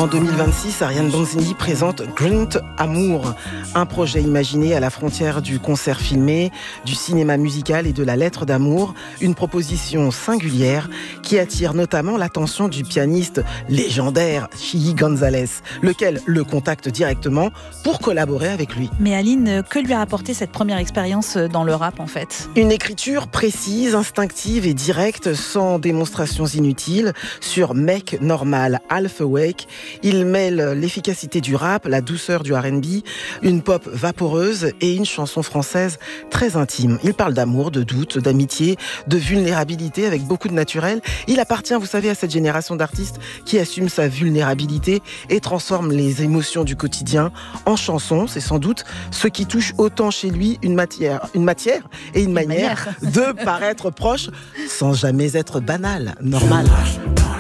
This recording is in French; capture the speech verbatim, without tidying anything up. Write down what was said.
En deux mille vingt-six, Ariane Bonzini présente Grunt Amour, un projet imaginé à la frontière du concert filmé, du cinéma musical et de la lettre d'amour, une proposition singulière qui attire notamment l'attention du pianiste légendaire Chilly González, lequel le contacte directement pour collaborer avec lui. Mais Aline, que lui a apporté cette première expérience dans le rap en fait ? Une écriture précise, instinctive et directe, sans démonstrations inutiles, sur Mec Normal, Half Awake. Il mêle l'efficacité du rap, la douceur du R and B, une pop vaporeuse et une chanson française très intime. Il parle d'amour, de doute, d'amitié, de vulnérabilité avec beaucoup de naturel. Il appartient, vous savez, à cette génération d'artistes qui assume sa vulnérabilité et transforme les émotions du quotidien en chansons. C'est sans doute ce qui touche autant chez lui une matière, une matière et une manière, une manière. de paraître proche sans jamais être banal, normal.